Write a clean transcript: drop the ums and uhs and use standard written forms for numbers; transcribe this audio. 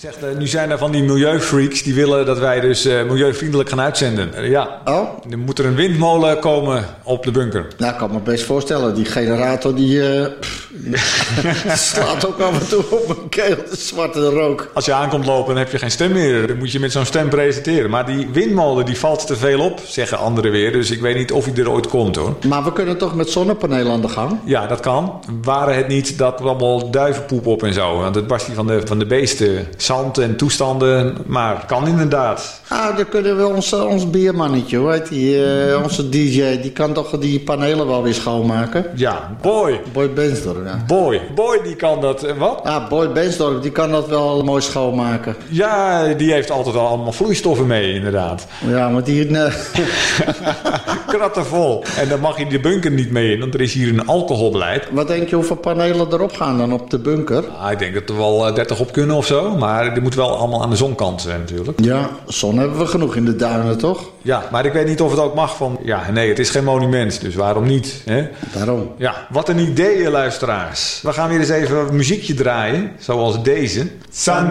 Zeg, nu zijn er van die milieufreaks die willen dat wij dus milieuvriendelijk gaan uitzenden. Oh? Er moet er een windmolen komen op de bunker. Nou, ik kan me best voorstellen. Die generator die slaat ook af en toe op mijn keel. De zwarte rook. Als je aankomt lopen, dan heb je geen stem meer. Dan moet je met zo'n stem presenteren. Maar die windmolen die valt te veel op, zeggen anderen weer. Dus ik weet niet of hij er ooit komt, hoor. Maar we kunnen toch met zonnepanelen aan de gang? Ja, dat kan. Waren het niet dat er allemaal duivenpoep op en zo. Want het barst die van de beesten. Zand en toestanden. Maar kan inderdaad. Ah, dan kunnen we ons biermannetje, hoe heet die? Onze DJ, die kan toch die panelen wel weer schoonmaken? Ja, Boy Bensdorp, ja. Boy, die kan dat. Wat? Ah, Boy Bensdorp, die kan dat wel mooi schoonmaken. Ja, die heeft altijd al allemaal vloeistoffen mee, inderdaad. Ja, maar die... Kratten vol. En dan mag je de bunker niet mee in, want er is hier een alcoholbeleid. Wat denk je hoeveel panelen erop gaan dan op de bunker? Ik denk dat er wel 30 op kunnen of zo. Maar die moet wel allemaal aan de zonkant zijn natuurlijk. Ja, zon hebben we genoeg in de duinen, toch? Ja, maar ik weet niet of het ook mag van... Ja, nee, het is geen monument, dus waarom niet? Hè? Daarom. Ja, wat een idee, luisteraars. We gaan weer eens even een muziekje draaien, zoals deze. San